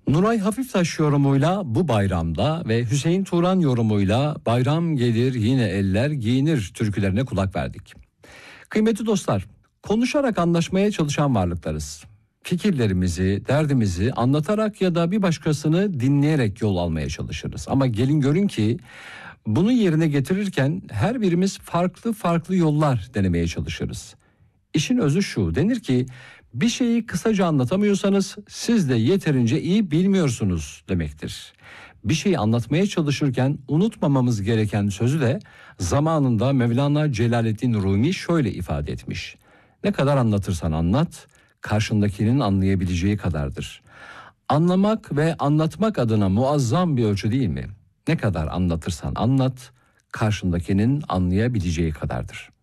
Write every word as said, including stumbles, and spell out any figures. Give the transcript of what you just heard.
Nuray Hafiftaş yorumuyla bu bayramda ve Hüseyin Turan yorumuyla bayram gelir yine eller giyinir türkülerine kulak verdik. Kıymetli dostlar, konuşarak anlaşmaya çalışan varlıklarız. Fikirlerimizi, derdimizi anlatarak ya da bir başkasını dinleyerek yol almaya çalışırız. Ama gelin görün ki bunu yerine getirirken her birimiz farklı farklı yollar denemeye çalışırız. İşin özü şu, denir ki bir şeyi kısaca anlatamıyorsanız siz de yeterince iyi bilmiyorsunuz demektir. Bir şeyi anlatmaya çalışırken unutmamamız gereken sözü de zamanında Mevlana Celaleddin Rumi şöyle ifade etmiş. Ne kadar anlatırsan anlat, karşındakinin anlayabileceği kadardır. Anlamak ve anlatmak adına muazzam bir ölçü değil mi? Ne kadar anlatırsan anlat, karşındakinin anlayabileceği kadardır.